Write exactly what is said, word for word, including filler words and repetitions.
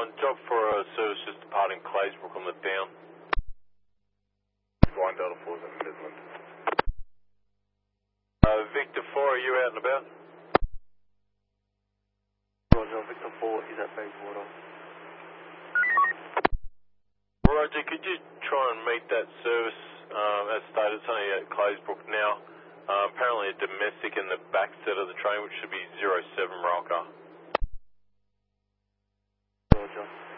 one, job for a service just departing Claysbrook on the down. One Delta four is in Midland. Uh, Victor four, are you out and about? Roger, Victor four is at Bayswater. Roger, could you try and meet that service, um, as stated, it's only at Claysbrook now. Uh, apparently a domestic in the back set of the train, which should be zero seven rail car. Roger.